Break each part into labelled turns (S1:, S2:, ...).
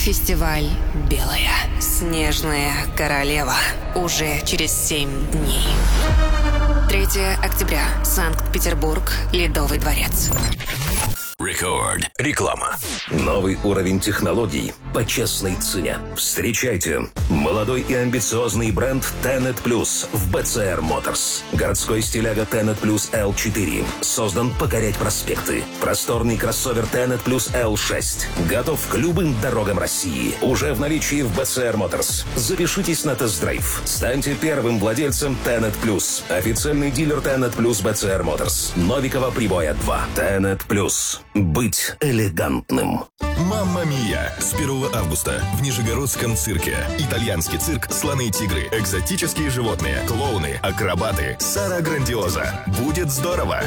S1: Фестиваль «Белая. Снежная королева». Уже через 7 дней. 3 октября. Санкт-Петербург. Ледовый дворец.
S2: Рекорд. Реклама. Новый уровень технологий по честной цене. Встречайте молодой и амбициозный бренд Tenet Plus в BCR Motors. Городской стиляга Tenet Plus L4 создан покорять проспекты. Просторный кроссовер Tenet Plus L6 готов к любым дорогам России. Уже в наличии в BCR Motors. Запишитесь на тест-драйв. Станьте первым владельцем Tenet Plus. Официальный дилер Tenet Plus BCR Motors. Новикова Прибоя 2. Tenet Plus. Быть элегантным.
S3: «Мамма Мия» с 1 августа в Нижегородском цирке. Итальянский цирк, слоны и тигры, экзотические животные, клоуны, акробаты, Сара Грандиоза. Будет здорово!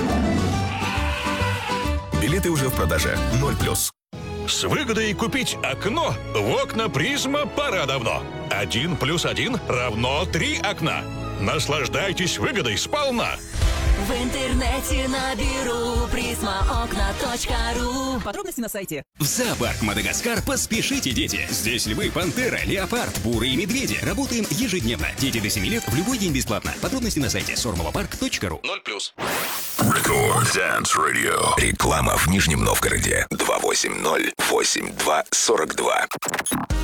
S3: Билеты уже в продаже. 0+.
S4: С выгодой купить окно в окна «Призма» пора давно. 1+1 равно 3 окна. Наслаждайтесь выгодой сполна.
S5: В интернете наберу prismaokna.ru. Подробности на сайте.
S6: В зоопарк Мадагаскар поспешите, дети. Здесь львы, пантера, леопард, буры и медведи. Работаем ежедневно. Дети до 7 лет в любой день бесплатно. Подробности на сайте sormovapark.ru.
S2: 0+. Рекорд Dance Radio. Реклама в Нижнем Новгороде. 280-82-42.